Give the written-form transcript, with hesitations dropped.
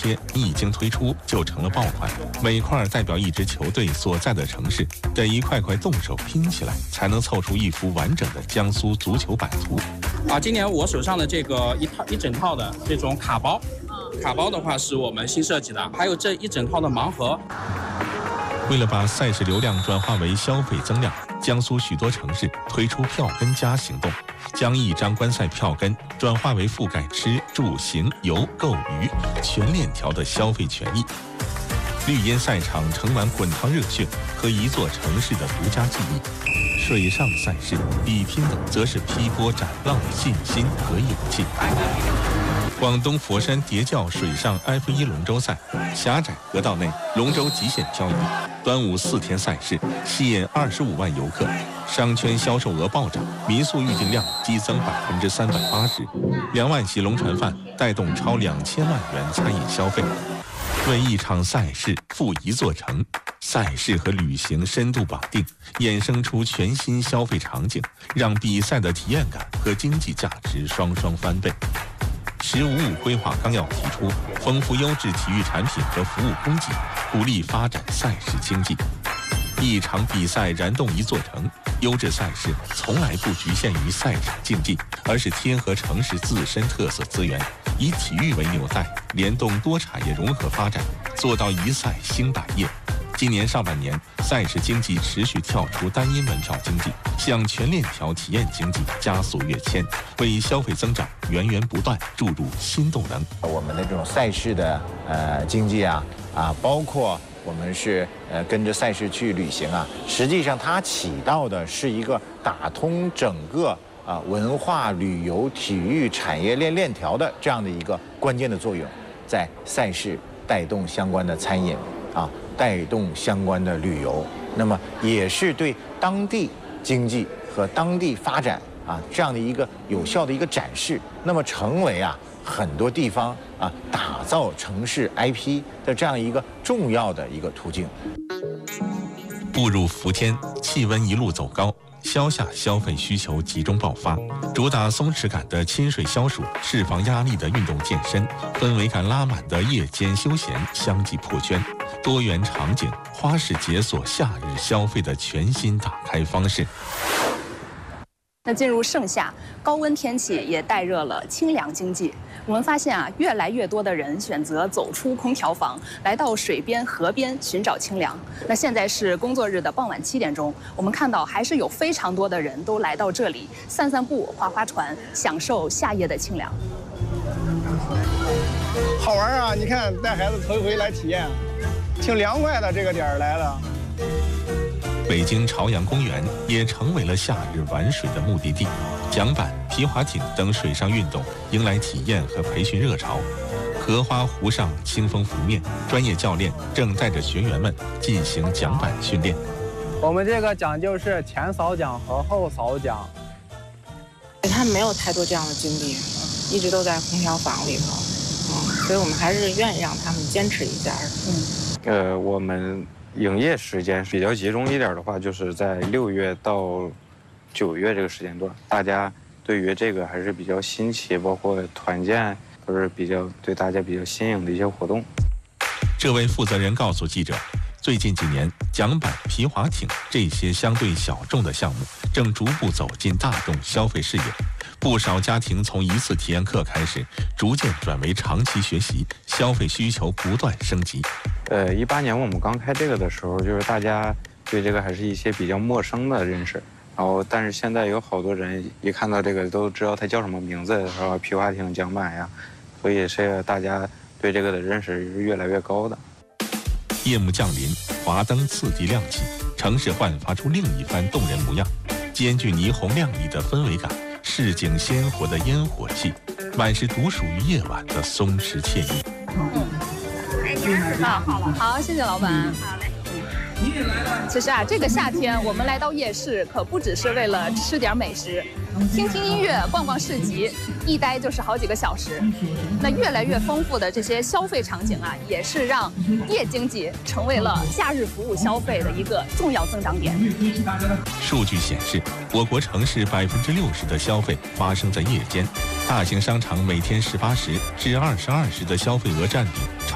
些一经推出就成了爆款，每块代表一支球队所在的城市，得一块块动手拼起来，才能凑出一幅完整的江苏足球版图。 今年我手上的这个一整套的这种卡包，卡包的话是我们新设计的，还有这一整套的盲盒。 为了把赛事流量转化为消费增量，江苏许多城市推出票根加行动，将一张观赛票根转化为覆盖吃、住、行、游、购、娱全链条的消费权益。绿茵赛场盛满滚烫热血和一座城市的独家记忆，水上赛事比拼的则是劈波斩浪的信心和勇气。广东佛山叠教水上 F1 龙舟赛，狭窄河道内龙舟极限漂移，端午4天赛事吸引25万游客，商圈销售额暴涨，民宿预订量激增380%，2万席龙船饭带动超2000万元餐饮消费。为一场赛事赴一座城，赛事和旅行深度绑定，衍生出全新消费场景，让比赛的体验感和经济价值双双翻倍。“15+5”规划纲要提出，丰富优质体育产品和服务供给，鼓励发展赛事经济。一场比赛燃动一座城，优质赛事从来不局限于赛场竞技，而是贴合城市自身特色资源，以体育为纽带，联动多产业融合发展，做到一赛兴百业。今年上半年，赛事经济持续跳出单一门票经济，向全链条体验经济加速跃迁，为消费增长源源不断注入新动能。 我们的这种赛事的经济包括我们是跟着赛事去旅行实际上它起到的是一个打通整个文化旅游体育产业链条的这样的一个关键的作用，在赛事带动相关的餐饮带动相关的旅游，那么也是对当地经济和当地发展这样的一个有效的一个展示，那么成为很多地方打造城市 IP 的这样一个重要的一个途径。 步入伏天，气温一路走高，消夏消费需求集中爆发，主打松弛感的亲水消暑，释放压力的运动健身，氛围感拉满的夜间休闲相继破圈，多元场景花式解锁夏日消费的全新打开方式。 那进入盛夏，高温天气也带热了清凉经济。我们发现越来越多的人选择走出空调房，来到水边、河边寻找清凉。那现在是工作日的傍晚7点钟，我们看到还是有非常多的人都来到这里散散步、划划船，享受夏夜的清凉。 好玩你看带孩子头一回来体验，挺凉快的，这个点儿来了。 北京朝阳公园也成为了夏日玩水的目的地，桨板、皮划艇等水上运动迎来体验和培训热潮。荷花湖上清风拂面，专业教练正带着学员们进行桨板训练。 我们这个讲究是前扫桨和后扫桨。 他没有太多这样的经历，一直都在空调房里头，所以我们还是愿意让他们坚持一下。 我们营业时间比较集中一点的话，就是在6月到9月这个时间段，大家对于这个还是比较新奇，包括团建都是对大家比较新颖的一些活动。 这位负责人告诉记者，最近几年，桨板、皮划艇这些相对小众的项目正逐步走进大众消费视野。不少家庭从一次体验课开始，逐渐转为长期学习，消费需求不断升级。 18年我们刚开这个的时候，就是大家对这个还是一些比较陌生的认识，然后但是现在有好多人一看到这个都知道它叫什么名字，是吧？皮划艇、桨板呀，所以是大家对这个的认识是越来越高的。 夜幕降临，华灯次第亮起，城市焕发出另一番动人模样，兼具霓虹亮丽的氛围感，市井鲜活的烟火气，满是独属于夜晚的松弛惬意。 好，谢谢老板。好嘞。其实这个夏天我们来到夜市，可不只是为了吃点美食，听听音乐、逛逛市集，一待就是好几个小时。那越来越丰富的这些消费场景也是让夜经济成为了假日服务消费的一个重要增长点。 数据显示，我国城市60%的消费发生在夜间，大型商场每天18时至22时的消费额占比